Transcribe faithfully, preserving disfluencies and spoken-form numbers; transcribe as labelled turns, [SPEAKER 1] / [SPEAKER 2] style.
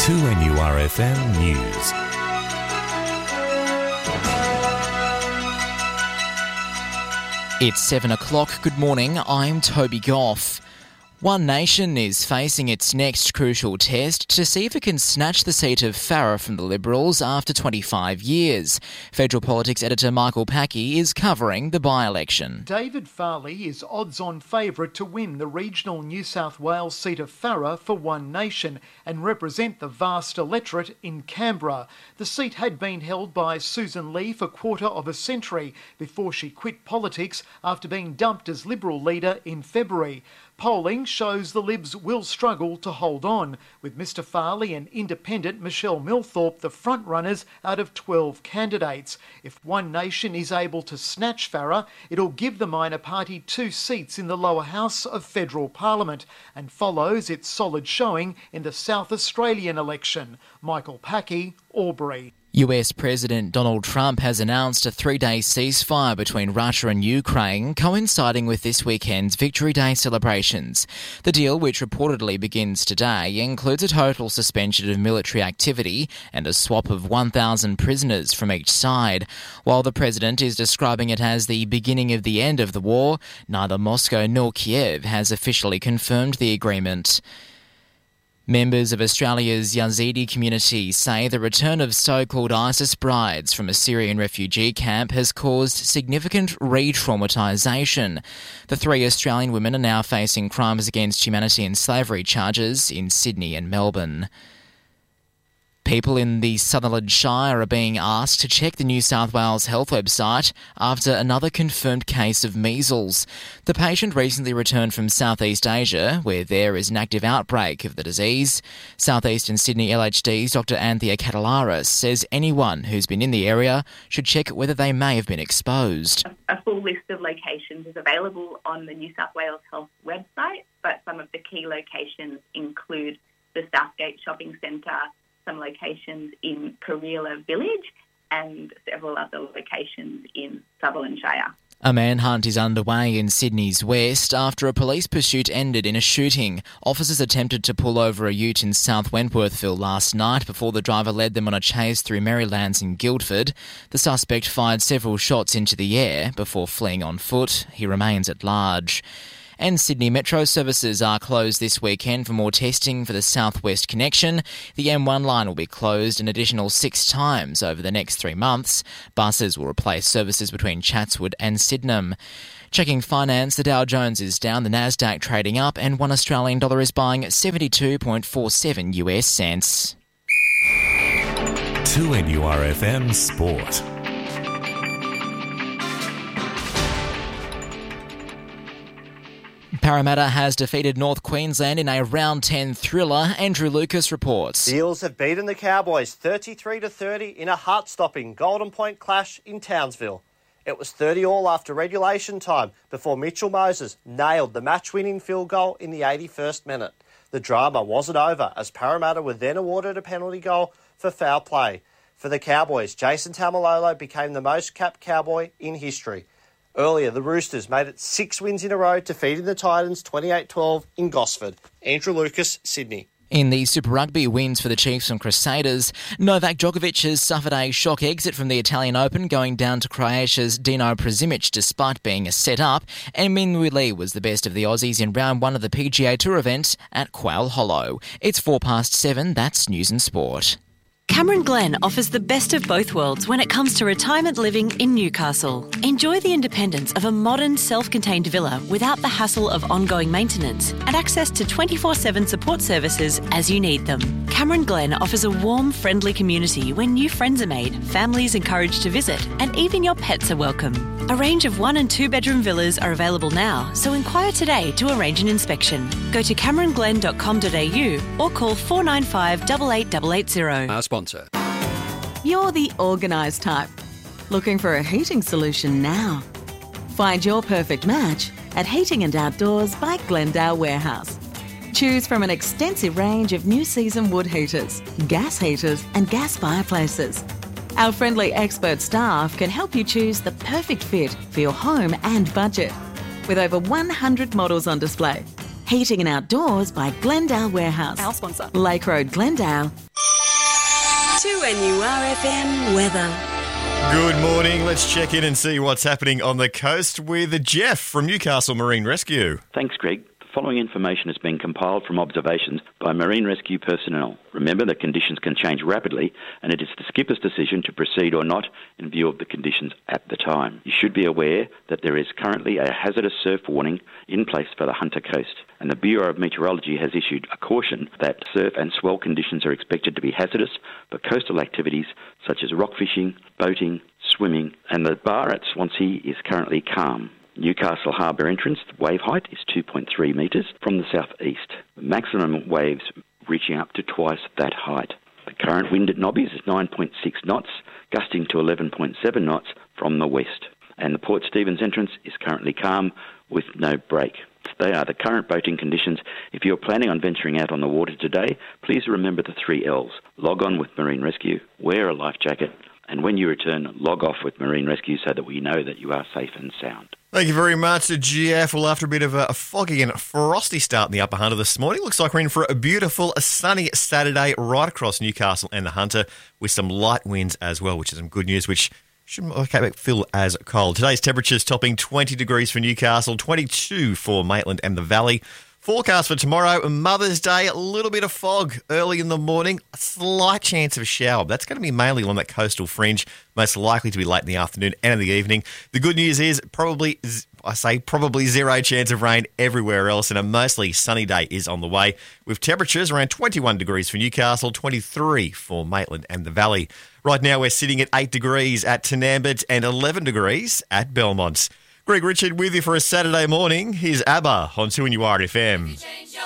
[SPEAKER 1] two N U R F M News.
[SPEAKER 2] It's seven o'clock. Good morning. I'm Toby Goff. One Nation is facing its next crucial test to see if it can snatch the seat of Farrer from the Liberals after twenty-five years. Federal Politics editor Michael Packey is covering the by-election.
[SPEAKER 3] David Farley is odds-on favourite to win the regional New South Wales seat of Farrer for One Nation and represent the vast electorate in Canberra. The seat had been held by Susan Lee for a quarter of a century before she quit politics after being dumped as Liberal leader in February. Polling shows the Libs will struggle to hold on, with Mr Farley and independent Michelle Milthorpe the front-runners out of twelve candidates. If One Nation is able to snatch Farrer, it'll give the minor party two seats in the lower house of federal parliament and follows its solid showing in the South Australian election. Michael Packey, Albury.
[SPEAKER 2] U S President Donald Trump has announced a three-day ceasefire between Russia and Ukraine, coinciding with this weekend's Victory Day celebrations. The deal, which reportedly begins today, includes a total suspension of military activity and a swap of one thousand prisoners from each side. While the president is describing it as the beginning of the end of the war, neither Moscow nor Kiev has officially confirmed the agreement. Members of Australia's Yazidi community say the return of so-called ISIS brides from a Syrian refugee camp has caused significant re-traumatisation. The three Australian women are now facing crimes against humanity and slavery charges in Sydney and Melbourne. People in the Sutherland Shire are being asked to check the New South Wales Health website after another confirmed case of measles. The patient recently returned from Southeast Asia, where there is an active outbreak of the disease. Southeastern Sydney L H D's Doctor Anthea Catalaris says anyone who's been in the area should check whether they may have been exposed.
[SPEAKER 4] A full list of locations is available on the New South Wales Health website, but some of the key locations include the Southgate Shopping Centre, some locations in Kareela Village and several other locations in Sutherland Shire.
[SPEAKER 2] A manhunt is underway in Sydney's west after a police pursuit ended in a shooting. Officers attempted to pull over a ute in South Wentworthville last night before the driver led them on a chase through Marylands in Guildford. The suspect fired several shots into the air before fleeing on foot. He remains at large. And Sydney Metro services are closed this weekend for more testing for the South West connection. The M one line will be closed an additional six times over the next three months. Buses will replace services between Chatswood and Sydenham. Checking finance, the Dow Jones is down, the Nasdaq trading up, and one Australian dollar is buying seventy-two point four seven US cents.
[SPEAKER 1] two N U R F M Sport.
[SPEAKER 2] Parramatta has defeated North Queensland in a round ten thriller. Andrew Lucas reports.
[SPEAKER 5] The Eels have beaten the Cowboys thirty-three to thirty in a heart-stopping Golden Point clash in Townsville. It was thirty all after regulation time before Mitchell Moses nailed the match-winning field goal in the eighty-first minute. The drama wasn't over as Parramatta were then awarded a penalty goal for foul play. For the Cowboys, Jason Taumalolo became the most capped Cowboy in history. Earlier, the Roosters made it six wins in a row, defeating the Titans twenty-eight twelve in Gosford. Andrew Lucas, Sydney.
[SPEAKER 2] In the Super Rugby wins for the Chiefs and Crusaders, Novak Djokovic has suffered a shock exit from the Italian Open, going down to Croatia's Dino Prezimic despite being a set-up, and Minwoo Lee was the best of the Aussies in round one of the P G A Tour event at Quail Hollow. It's four past seven, that's News and Sport.
[SPEAKER 6] Cameron Glen offers the best of both worlds when it comes to retirement living in Newcastle. Enjoy the independence of a modern, self-contained villa without the hassle of ongoing maintenance and access to twenty-four seven support services as you need them. Cameron Glen offers a warm, friendly community where new friends are made, families encouraged to visit, and even your pets are welcome. A range of one and two bedroom villas are available now, so inquire today to arrange an inspection. Go to cameron glen dot com dot a u or call four nine five, eight eight eight eight zero.
[SPEAKER 7] Our sponsor.
[SPEAKER 8] You're the organised type. Looking for a heating solution now? Find your perfect match at Heating and Outdoors by Glendale Warehouse. Choose from an extensive range of new season wood heaters, gas heaters and gas fireplaces. Our friendly expert staff can help you choose the perfect fit for your home and budget. With over one hundred models on display, Heating and Outdoors by Glendale Warehouse.
[SPEAKER 7] Our sponsor.
[SPEAKER 8] Lake Road, Glendale.
[SPEAKER 9] two N U R F M weather.
[SPEAKER 10] Good morning. Let's check in and see what's happening on the coast with Jeff from Newcastle Marine Rescue.
[SPEAKER 11] Thanks, Greg. The following information has been compiled from observations by Marine Rescue personnel. Remember that conditions can change rapidly and it is the skipper's decision to proceed or not in view of the conditions at the time. You should be aware that there is currently a hazardous surf warning in place for the Hunter Coast, and the Bureau of Meteorology has issued a caution that surf and swell conditions are expected to be hazardous for coastal activities such as rock fishing, boating, swimming, and the bar at Swansea is currently calm. Newcastle Harbour entrance wave height is two point three metres from the southeast, maximum waves reaching up to twice that height. The current wind at Nobby's is nine point six knots, gusting to eleven point seven knots from the west. And the Port Stephens entrance is currently calm with no break. They are the current boating conditions. If you're planning on venturing out on the water today, please remember the three L's. Log on with Marine Rescue, wear a life jacket, and when you return, log off with Marine Rescue so that we know that you are safe and sound.
[SPEAKER 10] Thank you very much, Jeff. Well, after a bit of a foggy and frosty start in the Upper Hunter this morning, looks like we're in for a beautiful, sunny Saturday right across Newcastle and the Hunter with some light winds as well, which is some good news, which shouldn't feel as cold. Today's temperatures topping twenty degrees for Newcastle, twenty-two for Maitland and the Valley. Forecast for tomorrow, Mother's Day, a little bit of fog early in the morning, a slight chance of a shower. That's going to be mainly along that coastal fringe, most likely to be late in the afternoon and in the evening. The good news is probably, I say probably zero chance of rain everywhere else, and a mostly sunny day is on the way, with temperatures around twenty-one degrees for Newcastle, twenty-three for Maitland and the Valley. Right now we're sitting at eight degrees at Tinambit and eleven degrees at Belmont. Greg Richard with you for a Saturday morning. Here's ABBA on two N U R F M.